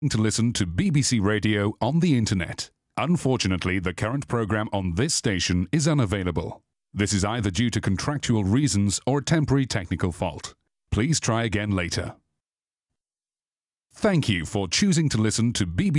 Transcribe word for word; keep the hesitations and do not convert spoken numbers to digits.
To listen to B B C Radio on the internet. Unfortunately, the current program on this station is unavailable. This is either due to contractual reasons or a temporary technical fault. Please try again later. Thank you for choosing to listen to B B C